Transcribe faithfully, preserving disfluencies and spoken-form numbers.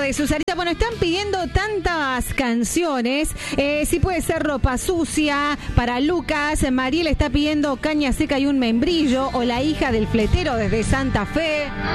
de Susarita. Bueno, están pidiendo tantas canciones. Eh, si puede ser Ropa Sucia para Lucas. Mariel está pidiendo Caña Seca y un Membrillo. O La hija del fletero desde Santa Fe.